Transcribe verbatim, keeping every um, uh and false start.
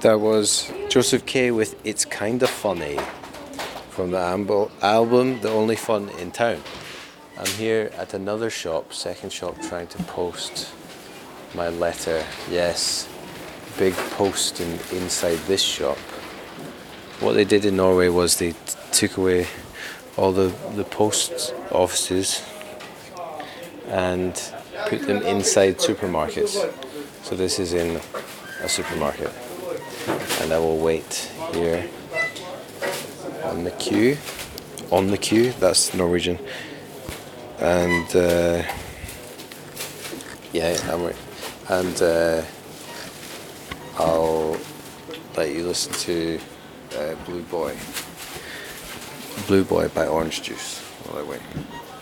That was Joseph K with It's Kinda Funny from the ambo- album The Only Fun in Town. I'm here at another shop, second shop, trying to post my letter. Yes, big post in, inside this shop. What they did in Norway was they t- took away all the, the post offices and put them inside supermarkets. So this is in a supermarket. And I will wait here on the queue. On the queue, that's Norwegian. And uh, yeah, I'm right. And uh, I'll let you listen to uh, Blue Boy. Blue Boy by Orange Juice while I wait.